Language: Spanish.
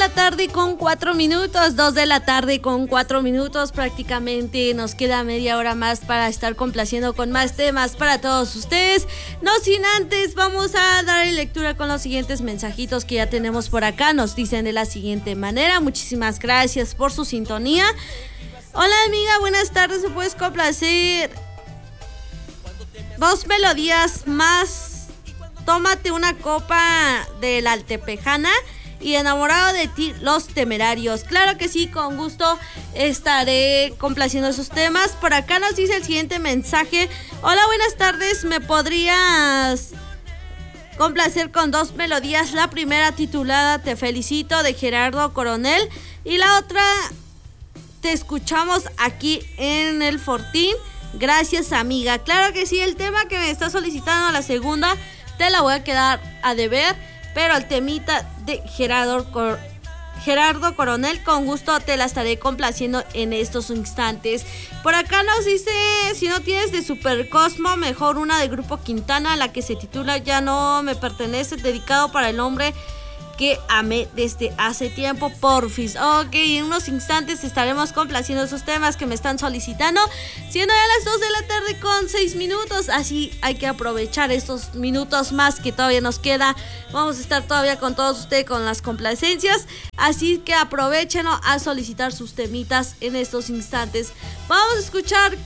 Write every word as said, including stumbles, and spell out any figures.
la tarde con cuatro minutos, dos de la tarde con cuatro minutos, prácticamente nos queda media hora más para estar complaciendo con más temas para todos ustedes. No sin antes, vamos a dar lectura con los siguientes mensajitos que ya tenemos por acá. Nos dicen de la siguiente manera: muchísimas gracias por su sintonía. Hola amiga, buenas tardes, ¿me puedes complacer dos melodías más? Tómate una copa de la Altepejana y Enamorado de ti, Los Temerarios. Claro que sí, con gusto estaré complaciendo esos temas. Por acá nos dice el siguiente mensaje: hola, buenas tardes, ¿me podrías complacer con dos melodías? La primera titulada Te Felicito, de Gerardo Coronel, y la otra Te Escuchamos aquí en el Fortín. Gracias, amiga. Claro que sí, el tema que me está solicitando, la segunda, te la voy a quedar a deber, pero el temita de Gerardo, Cor- Gerardo Coronel, con gusto te la estaré complaciendo en estos instantes. Por acá nos dice, si no tienes de Super Cosmo, mejor una de Grupo Quintana, la que se titula Ya no me pertenece, dedicado para el hombre que amé desde hace tiempo, porfis. Ok, en unos instantes estaremos complaciendo esos temas que me están solicitando, siendo ya las dos de la tarde con seis minutos, así hay que aprovechar estos minutos más que todavía nos queda. Vamos a estar todavía con todos ustedes con las complacencias, así que aprovechenlo a solicitar sus temitas en estos instantes. Vamos a escuchar